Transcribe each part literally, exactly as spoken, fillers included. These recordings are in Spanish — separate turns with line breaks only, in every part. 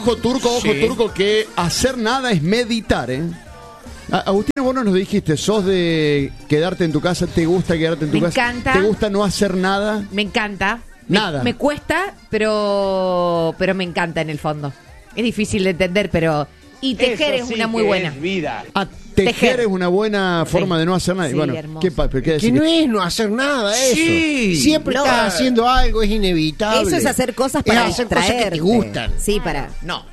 Ojo turco, ojo sí. turco, que hacer nada es meditar, ¿eh? Agustina, vos no nos dijiste, sos de quedarte en tu casa, ¿te gusta quedarte en tu
me
casa?
Me encanta.
¿Te gusta no hacer nada?
Me encanta.
Nada.
Me, me cuesta, pero pero me encanta en el fondo. Es difícil de entender, pero... Y tejer Eso es sí una muy buena.
Es vida.
Ah, tejer, tejer es una buena forma sí. de no hacer nada.
Sí,
bueno,
hermoso.
¿qué, qué
que no es no hacer nada eso.
Sí.
Siempre
no.
estás haciendo algo, es inevitable.
Eso es hacer cosas para
es hacer cosas que te gustan.
Sí, para...
No.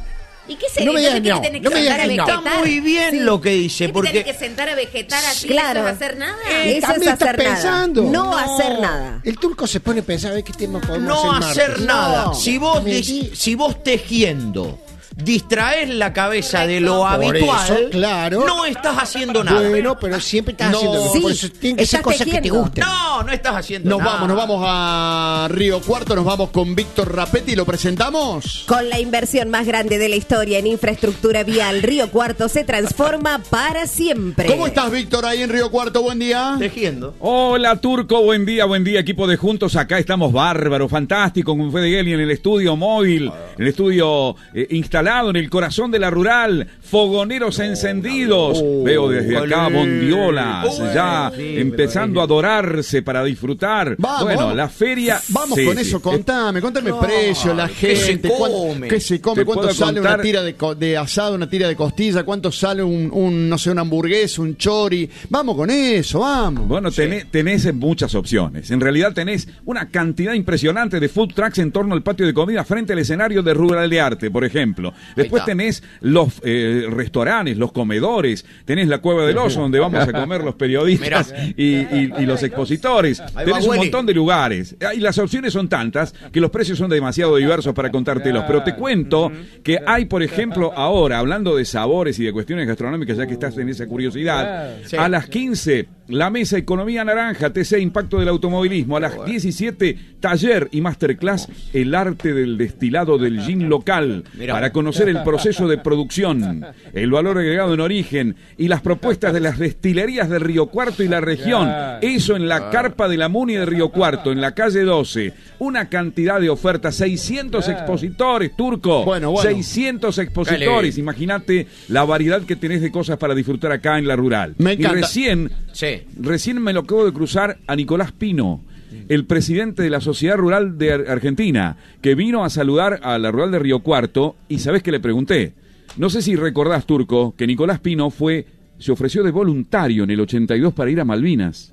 ¿Y qué se
No me digas
¿Te
no.
tenés que
No me
sentar a
digas no.
vegetar?
Está muy bien
Sí.
lo que dice,
¿Te
porque...
tenés que sentar a vegetar así?
Claro.
¿Eso es hacer nada?
Eh,
Eso es
también estás
hacer
pensando.
nada. No,
No.
hacer nada.
El turco se pone a pensar, a ver qué tema podemos
No
hacer
hacer
martes.
nada.
No.
Si vos
Me
dis-
di-
si vos tejiendo distraes la cabeza de lo
Por
habitual,
eso, claro.
no estás haciendo nada.
Bueno, pero siempre estás
No.
haciendo
Sí,
por eso tienen que ser
estás
cosas que te
tejiendo.
gusten.
No, no estás haciendo
Nos
nada.
vamos, nos vamos a Río Cuarto, nos vamos con Víctor Rapetti, ¿lo presentamos?
Con la inversión más grande de la historia en infraestructura vial, Río Cuarto se transforma para siempre.
¿Cómo estás, Víctor, ahí en Río Cuarto? Buen día.
Tejiendo.
Hola Turco, buen día, buen día, equipo de Juntos, acá estamos bárbaros, fantástico, con Fede Gelli en el estudio móvil, en el estudio eh, instalado en el corazón de la rural, fogoneros encendidos,
Oh,
veo desde acá
olé.
bondiolas,
Oh,
ya
sí,
empezando a adorarse para disfrutar.
Vamos.
Bueno, la feria...
Vamos
sí,
con
sí.
eso, contame, contame
No,
precio, la
¿qué se
gente, cuánto-
come?
qué se come,
Te
cuánto
puedo
sale
contar-
una tira de, co- de asado, una tira de costilla, cuánto sale un, un, no sé, una hamburguesa, un chori. Vamos con eso, vamos.
Bueno, tenés, tenés muchas opciones. En realidad tenés una cantidad impresionante de food trucks en torno al patio de comida frente al escenario de Rural de Arte, por ejemplo. Después
está.
tenés los eh, restaurantes, los comedores, tenés la Cueva del Oso donde vamos a comer los periodistas y, y- y los expositores.
Ahí va
Tenés un
Willy.
montón de lugares. Y las opciones son tantas que los precios son demasiado diversos para contártelos. Pero te cuento que hay, por ejemplo, ahora, hablando de sabores y de cuestiones gastronómicas, ya que estás en esa curiosidad,
Sí.
a las quince, la mesa Economía Naranja, T C Impacto del Automovilismo. A las diecisiete, taller y masterclass, el arte del destilado del gin local,
Mirá.
para conocer el proceso de producción, el valor agregado en origen y las propuestas de las destilerías de Río Cuarto y la región. Eso en la carpa de la Muni de Río Cuarto, en la calle doce. Una cantidad de ofertas, seiscientos expositores, Turco.
Bueno, bueno.
seiscientos expositores. Imagínate la variedad que tenés de cosas para disfrutar acá en la rural.
Me
Y
encanta.
recién,
Sí.
recién me lo acabo de cruzar a Nicolás Pino, el presidente de la Sociedad Rural de Ar- Argentina, que vino a saludar a la rural de Río Cuarto. Y ¿sabés qué le pregunté? No sé si recordás, Turco, que Nicolás Pino fue, se ofreció de voluntario en el ochenta y dos para ir a Malvinas.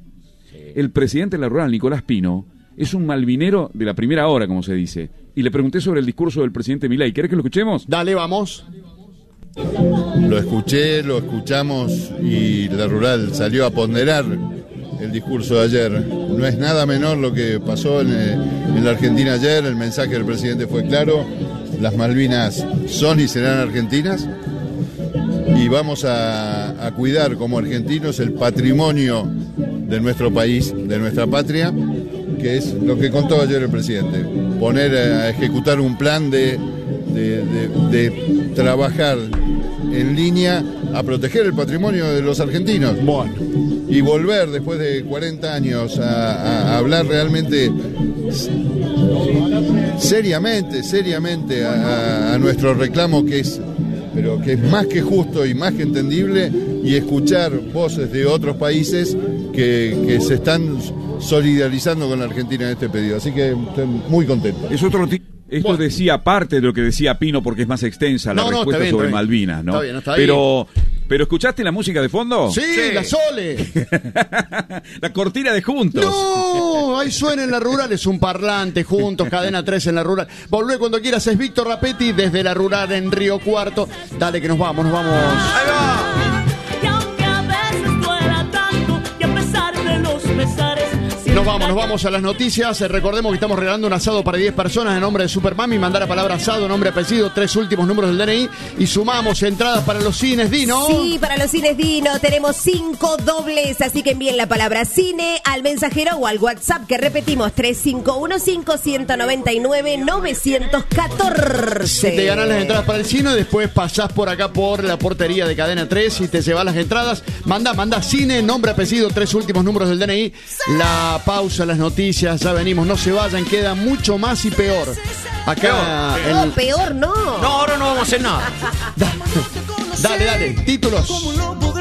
El presidente de la rural, Nicolás Pino, es un malvinero de la primera hora, como se dice. Y le pregunté sobre el discurso del presidente Milei. ¿Querés que lo escuchemos?
Dale, vamos.
Lo escuché, lo escuchamos y la rural salió a ponderar el discurso de ayer. No es nada menor lo que pasó en, eh, en la Argentina ayer. El mensaje del presidente fue claro. Las Malvinas son y serán argentinas. Y vamos a, a cuidar como argentinos el patrimonio de nuestro país, de nuestra patria, que es lo que contó ayer el presidente. Poner a ejecutar un plan de, de, de, de trabajar en línea a proteger el patrimonio de los argentinos.
Bueno.
Y volver después de cuarenta años a, a hablar realmente seriamente, seriamente a, a nuestro reclamo, que es, pero que es más que justo y más que entendible, y escuchar voces de otros países que, que se están solidarizando con la Argentina en este pedido. Así que estoy muy contento.
Es otro ti- Esto
Bueno.
decía parte de lo que decía Pino, porque es más extensa la
No, no,
respuesta
está bien,
sobre
está bien.
Malvinas, ¿no?
Está bien, está bien.
pero, pero ¿escuchaste la música de fondo?
Sí, la Sole.
La cortina de Juntos.
No, ahí suena en la rural, es un parlante, Juntos, Cadena tres en la rural. Volvé cuando quieras, es Víctor Rapetti desde la rural en Río Cuarto. Dale que nos vamos, nos vamos.
Ahí va.
Y aunque a veces duela tanto y a pesar de los pesares,
Nos vamos, nos vamos a las noticias. Eh, Recordemos que estamos regalando un asado para diez personas en nombre de Supermami. Mandar la palabra asado, nombre, apellido, tres últimos números del D N I. Y sumamos entradas para los cines, Dino.
Sí, para los cines Dino tenemos cinco dobles, así que envíen la palabra cine al mensajero o al WhatsApp, que repetimos, tres cinco uno cinco, uno nueve nueve, nueve uno cuatro.
Si te ganas las entradas para el cine, después pasás por acá por la portería de Cadena tres y te llevas las entradas. Manda, manda cine, nombre, apellido, tres últimos números del D N I. La pausa, las noticias, ya venimos, no se vayan, queda mucho más y peor. Acá,
Peor,
No,
el-
peor no.
No, ahora no vamos a hacer nada.
dale, dale, títulos.